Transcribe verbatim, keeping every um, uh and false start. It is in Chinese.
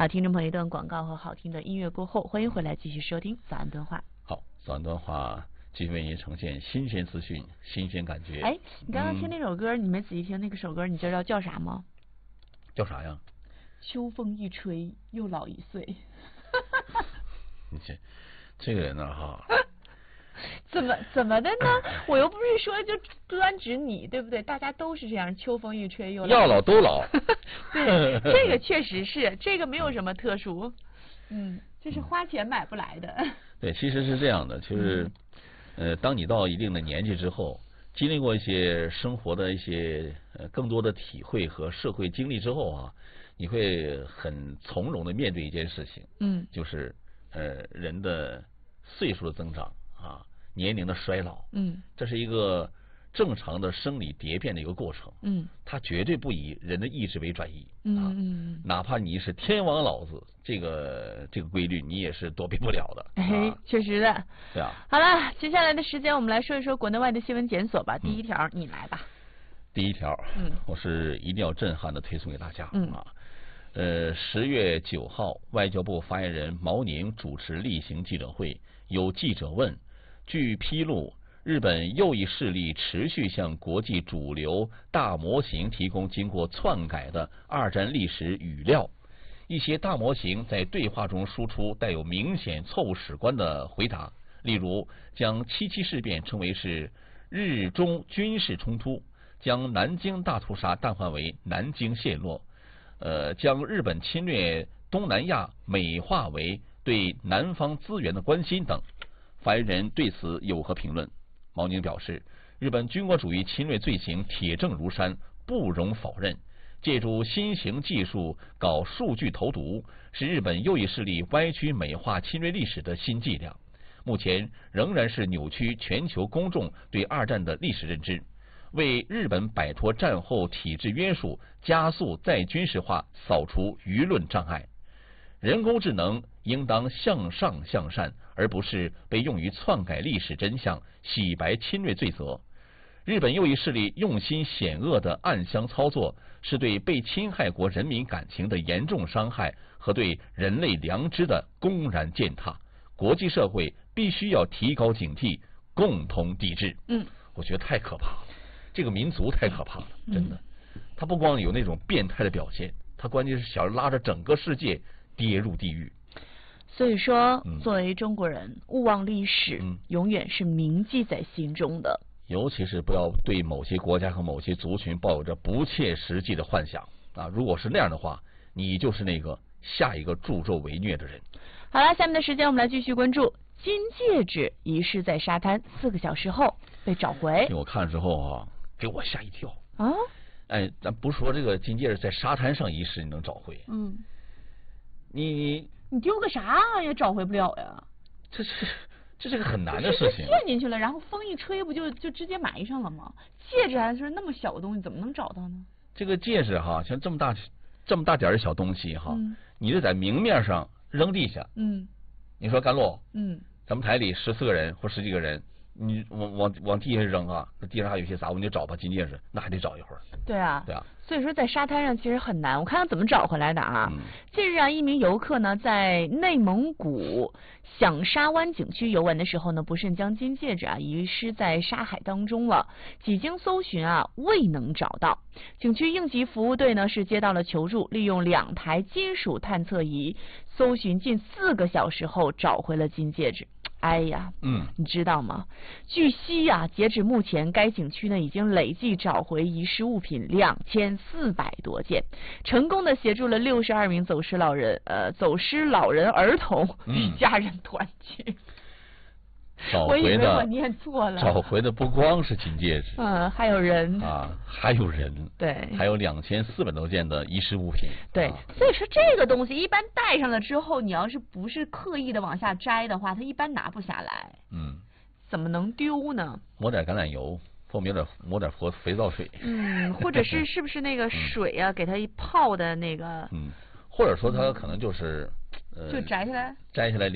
好，听众朋友，一段广告和好听的音乐过后，欢迎回来继续收听早安端话。 好，早安端话继续为您呈现新鲜资讯、新鲜感觉。 哎，你刚刚听那首歌，嗯、你没仔细听那个首歌，你知道叫啥吗？ 叫啥呀？ 秋风一吹，又老一岁。 你这这个人呢，哈。 怎么怎么的呢？我又不是说就专指你，对不对？大家都是这样，秋风一吹又老。 要老都老。 对，这个确实是，这个没有什么特殊，嗯，这是花钱买不来的。 对，其实是这样的，就是，呃，当你到一定的年纪之后，经历过一些生活的一些呃更多的体会和社会经历之后啊，你会很从容的面对一件事情， 嗯， 就是呃人的岁数的增长啊。年龄的衰老， 嗯，这是一个正常的生理蝶变的一个过程， 嗯， 它绝对不以人的意志为转移， 嗯啊、 嗯， 哪怕你是天王老子，这个这个规律你也是躲避不了的， 哎， 啊、 确实的， 对啊。 好了，接下来的时间我们来说一说国内外的新闻检索吧。第一条， 嗯、 你来吧。 第一条， 嗯， 我是一定要震撼的推送给大家， 嗯啊，呃，十月九号，外交部发言人毛宁主持例行记者会，有记者问。据披露，日本右翼势力持续向国际主流大模型提供经过篡改的二战历史语料，一些大模型在对话中输出带有明显错误史观的回答，例如将七七事变称为是日中军事冲突，将南京大屠杀淡化为南京陷落，呃，将日本侵略东南亚美化为对南方资源的关心等。发言人对此有何评论？毛宁表示，日本军国主义侵略罪行铁证如山，不容否认。借助新型技术搞数据投毒，是日本右翼势力歪曲美化侵略历史的新伎俩。目前仍然是扭曲全球公众对二战的历史认知，为日本摆脱战后体制约束、加速再军事化扫除舆论障碍。人工智能应当向上向善，而不是被用于篡改历史真相、洗白侵略罪责。日本右翼势力用心险恶的暗箱操作，是对被侵害国人民感情的严重伤害和对人类良知的公然践踏。国际社会必须要提高警惕，共同抵制。 嗯， 我觉得太可怕了，这个民族太可怕了，真的。他不光有那种变态的表现，他关键是想拉着整个世界跌入地狱。 所以说， 嗯、 作为中国人，勿忘历史， 嗯、 永远是铭记在心中的。 尤其是不要对某些国家和某些族群抱有着不切实际的幻想啊！如果是那样的话，你就是那个下一个助纣为虐的人。 好了，下面的时间我们来继续关注金戒指遗失在沙滩，四个小时后被找回。 我看了之后啊，给我吓一跳啊！ 哎，咱不是说这个金戒指在沙滩上遗失你能找回， 嗯， 你你丢个啥也找回不了呀？ 这是。这是个很难的事情。 陷进去了，然后风一吹，不就就直接埋上了吗？戒指还是那么小的东西，怎么能找到呢？ 这个戒指哈，像这么大这么大点的小东西哈， 嗯、 你就在明面上扔地下。 嗯。 你说甘露， 嗯， 咱们台里十四个人或十几个人，你往往往地下扔啊，那地上还有些杂物，你就找吧金戒指，那还得找一会儿。 对啊， 对啊。 所以说在沙滩上其实很难，我看他怎么找回来的啊。 嗯、 近日啊，一名游客呢在内蒙古响沙湾景区游玩的时候呢，不慎将金戒指啊遗失在沙海当中了。几经搜寻啊，未能找到。景区应急服务队呢是接到了求助，利用两台金属探测仪搜寻近四个小时后找回了金戒指。哎呀， 嗯， 你知道吗？据悉啊，截止目前，该景区呢已经累计找回遗失物品两千四百多件，成功的协助了六十二名走失老人，呃，走失老人儿童与家人团聚。嗯找回的， 我以为我念错了。 找回的不光是金戒指， 嗯，还有人啊，还有人， 对， 还有两千四百多件的遗失物品。 对， 啊、 所以说这个东西一般戴上了之后，你要是不是刻意的往下摘的话，它一般拿不下来。 嗯， 怎么能丢呢？ 抹点橄榄油，或抹点抹点肥肥皂水。 嗯，或者是是不是那个水啊，嗯、给它一泡的那个？ 嗯，或者说它可能就是，呃， 就摘下来， 摘下来。